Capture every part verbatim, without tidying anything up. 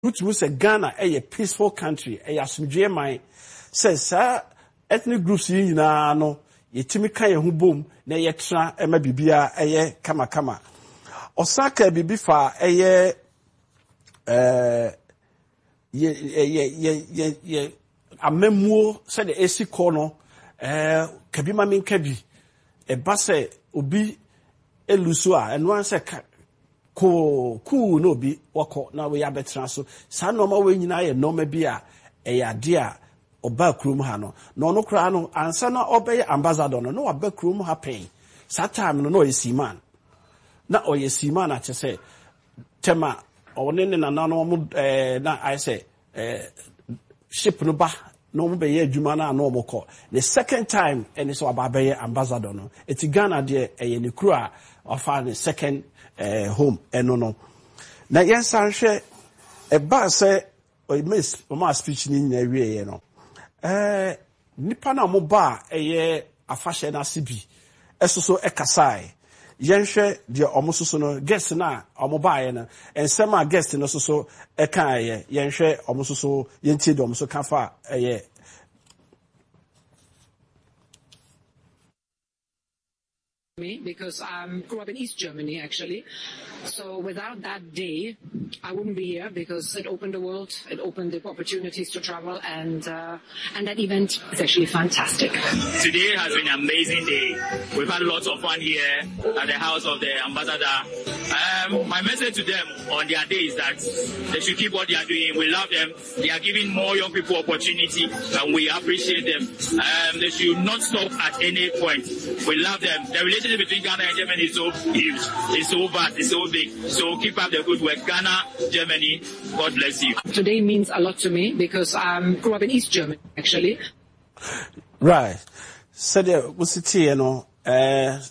which means Ghana a peaceful country, a asumdwe man says sir ethnic groups yi nyina no yetimi kan ye ho bom na ye tra ema bibia eye kama kama osaka bibi fa eye eh ye ye ye ye ye amemmuo se de esi ko no eh kabi ma men kabi e ba se obi eluso a eno an se ko ku no bi wako na we ya betra so sa no ma we nyina ye no ma bi a e ya de a oba krum ha no no no kra no ansa na obey ambassador no no oba krum ha pen sa time no no yesiman na oyesiman a che se tema one ne na na no mo eh na I say eh ship no ba no mo be ye adwuma na no mo ko the second time and so aba be ambassador no eti Ghana de eh ne kru a ofa the second eh home eno no na yensan hwe e ba se o miss o ma speech ni na wie ye no eh nipa na mo ba eye afahye na sibi esoso ekasai yenhwe de omososo no guest na omoba ye na ensem a guest no soso eka ye yenhwe omososo yentie de omoso kafa eye because I um, grew up in East Germany, actually. So without that day, I wouldn't be here because it opened the world, it opened the opportunities to travel, and uh, and that event is actually fantastic. Today has been an amazing day. We've had lots of fun here at the house of the ambassador. Um, my message to them on their day is that they should keep what they are doing. We love them. They are giving more young people opportunity, and we appreciate them. Um, they should not stop at any point. We love them. The relationship between Ghana and Germany is so huge, it's so vast, it's so big. So keep up the good work. Ghana, Germany, God bless you. Today means a lot to me because I um, grew up in East Germany, actually. Right. So the was it you know, uh,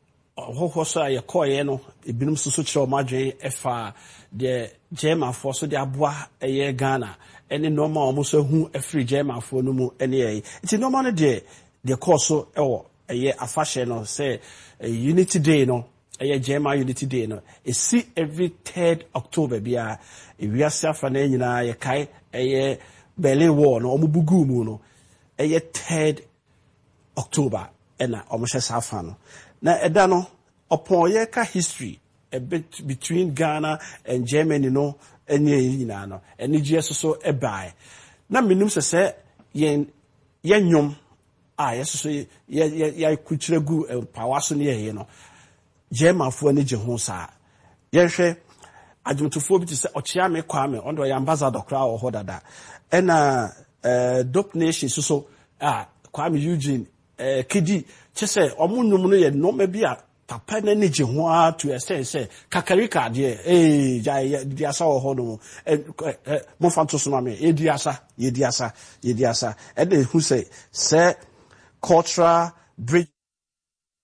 ho so ya koye no ebinum susu kire o madwen efa the German for so the aboa eye Ghana ene normal o mo so hu afri German for no mu ene eye. It normal no de the course so ewo eye afahye no say Unity Day no eye German Unity Day no e see every third October bia e wiase afa na nyina ye kai eye Berlin Wall no omubugu mu no eye third October ena omohye safa no na eda no upon yeka history a bit between Ghana and Germany no enye nyina no eni Jesus so e bai na minum se se yen yenyom a yeso so ye ye kuchiregu pawaso ne ye no German fo ne je ho sa ye hwe adwotofo bi te se ochia me kwa me ondo ya ambassador kra wo ho dada ena eh Dope Nation so so ah Kwame Eugene eh kidi chese omunum no ye no ma bi a papa na ne je ho a to extent say kakarika de eh ja di asa wo ho no mo fanto so ma me e di asa ye di asa ye di asa e de hu say say cultural bridge